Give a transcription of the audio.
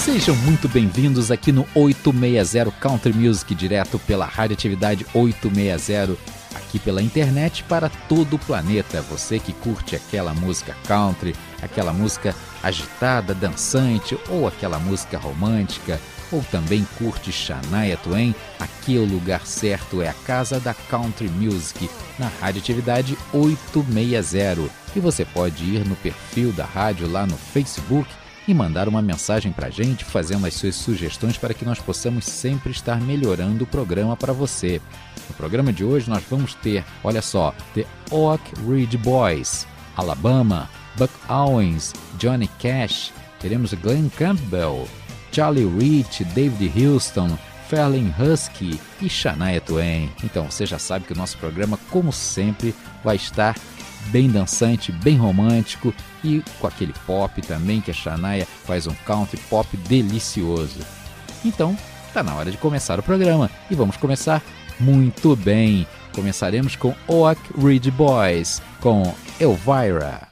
Sejam muito bem-vindos aqui no 860 Country Music, direto pela Radioatividade 860, aqui pela internet para todo o planeta. Você que curte aquela música country, aquela música agitada, dançante, ou aquela música romântica, ou também curte Shania Twain, aqui é o lugar certo, é a Casa da Country Music, na Radioatividade 860. E você pode ir no perfil da rádio lá no Facebook e mandar uma mensagem para a gente, fazendo as suas sugestões para que nós possamos sempre estar melhorando o programa para você. No programa de hoje nós vamos ter, olha só, The Oak Ridge Boys, Alabama, Buck Owens, Johnny Cash, teremos Glenn Campbell, Charlie Rich, David Houston, Ferlin Husky e Shania Twain. Então você já sabe que o nosso programa, como sempre, vai estar bem dançante, bem romântico e com aquele pop também, que a Shania faz um country pop delicioso. Então, tá na hora de começar o programa e vamos começar muito bem. Começaremos com Oak Ridge Boys, com Elvira.